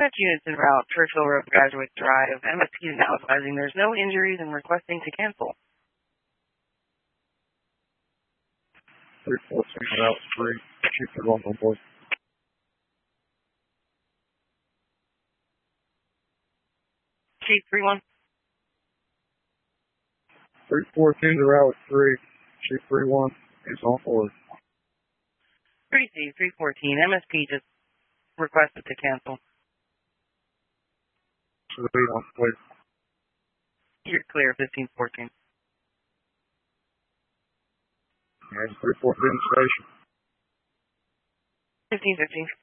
Dispatch units en route. Churchill Road, Graduate Drive. MSP is now advising there's no injuries and requesting to cancel. 314 Route 3. Chief, you're going on board. Chief 3-1. 314 to Route 3. Chief 3-1 is on board. 3C 314. MSP just requested to cancel. So the lead on please. You're clear, 1514. There's 314 station. 1515.